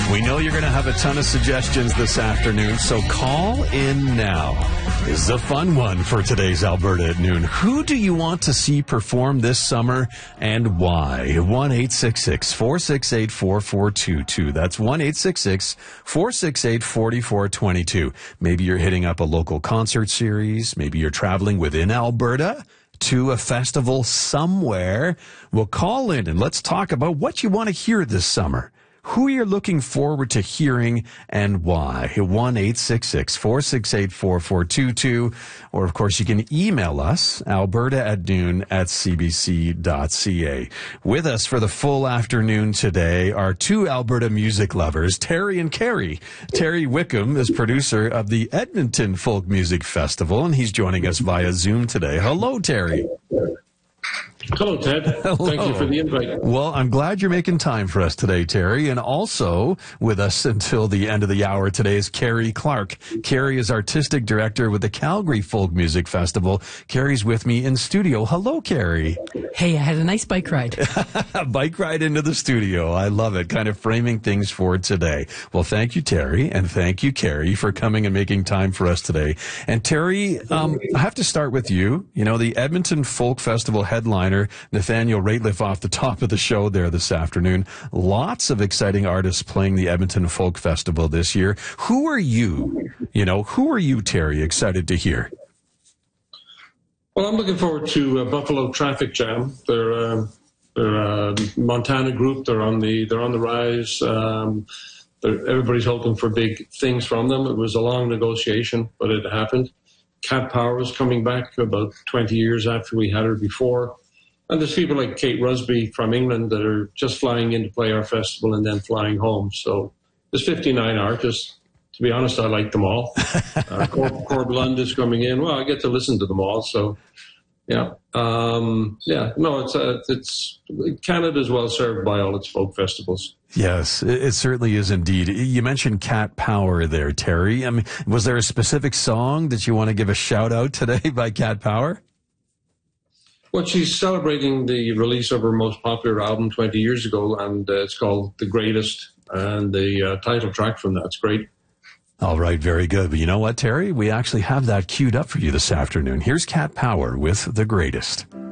We know you're going to have a ton of suggestions this afternoon, so call in now. This is a fun one for today's Alberta at Noon. Who do you want to see perform this summer and why? 1-866-468-4422. That's 1-866-468-4422. Maybe you're hitting up a local concert series. Maybe you're traveling within Alberta to a festival somewhere. Well, call in and let's talk about what you want to hear this summer. Who you're looking forward to hearing and why. 1-866-468-4422. Or, of course, you can email us, alberta@noon@cbc.ca. With us for the full afternoon today are two Alberta music lovers, Terry and Carrie. Terry Wickham is producer of the Edmonton Folk Music Festival, and he's joining us via Zoom today. Hello, Terry. Hello, Ted. Hello. Thank you for the invite. Well, I'm glad you're making time for us today, Terry. And also with us until the end of the hour today is Carrie Clark. Carrie is artistic director with the Calgary Folk Music Festival. Carrie's with me in studio. Hello, Carrie. Hey, I had a nice bike ride. A bike ride into the studio. I love it. Kind of framing things for today. Well, thank you, Terry. And thank you, Carrie, for coming and making time for us today. And Terry, I have to start with you. You know, the Edmonton Folk Festival headliner, Nathaniel Rateliff, off the top of the show there this afternoon. Lots of exciting artists playing the Edmonton Folk Festival this year. Who are you, Terry, excited to hear? Well, I'm looking forward to Buffalo Traffic Jam. They're a Montana group. They're on the rise. Everybody's hoping for big things from them. It was a long negotiation, but it happened. Cat Power is coming back about 20 years after we had her before. And there's people like Kate Rusby from England that are just flying in to play our festival and then flying home. So there's 59 artists. To be honest, I like them all. Corb Lund is coming in. Well, I get to listen to them all. So, yeah. It's Canada's well served by all its folk festivals. Yes, it certainly is indeed. You mentioned Cat Power there, Terry. I mean, was there a specific song that you want to give a shout out today by Cat Power? Well, she's celebrating the release of her most popular album 20 years ago, and it's called The Greatest, and the title track from that's great. All right, very good. But you know what, Terry? We actually have that queued up for you this afternoon. Here's Cat Power with The Greatest.